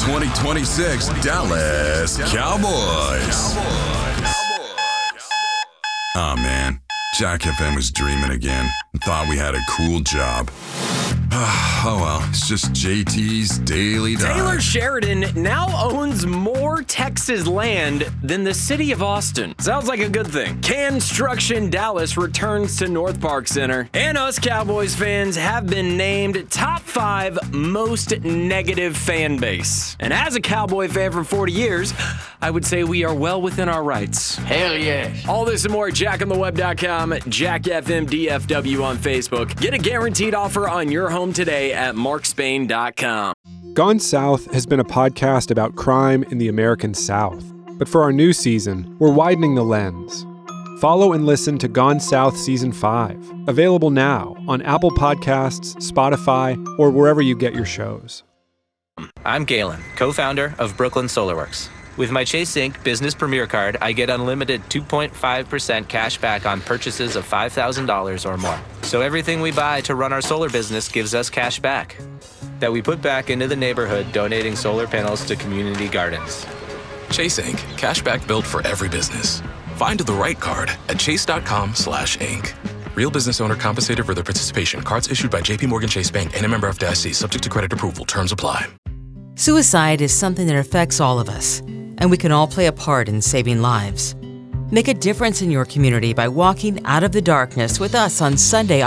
2026 Dallas Cowboys. Oh man, Jack FM was dreaming again and thought we had a cool job. Oh well, it's just JT's Daily Dive. Taylor Sheridan now owns more Texas land than the city of Austin. Sounds like a good thing. Construction Dallas returns to North Park Center, and us Cowboys fans have been named top 5 most negative fan base. And as a Cowboy fan for 40 years, I would say we are well within our rights. Hell yeah. All this and more at jackontheweb.com, Jack FM DFW on Facebook. Get a guaranteed offer on your home today at markspain.com. Gone South has been a podcast about crime in the American South. But for our new season, we're widening the lens. Follow and listen to Gone South Season 5, available now on Apple Podcasts, Spotify, or wherever you get your shows. I'm Galen, co-founder of Brooklyn SolarWorks. With my Chase Inc. Business Premier Card, I get unlimited 2.5% cash back on purchases of $5,000 or more. So everything we buy to run our solar business gives us cash back that we put back into the neighborhood, donating solar panels to community gardens. Chase Inc. Cashback built for every business. Find the right card at chase.com/Inc. Real business owner compensated for their participation. Cards issued by JPMorgan Chase Bank and a member FDIC, subject to credit approval. Terms apply. Suicide is something that affects all of us, and we can all play a part in saving lives. Make a difference in your community by walking out of the darkness with us on Sunday,